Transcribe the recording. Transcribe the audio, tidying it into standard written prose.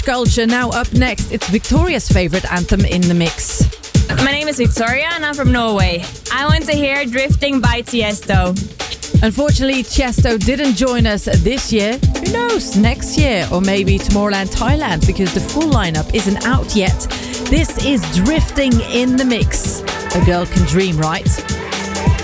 Culture. Now up next, it's Victoria's favorite anthem in the mix. My name is Victoria and I'm from Norway. I want to hear Drifting by Tiesto. Unfortunately, Tiesto didn't join us this year. Who knows, next year or maybe Tomorrowland Thailand, because the full lineup isn't out yet. This is Drifting in the Mix. A girl can dream, right?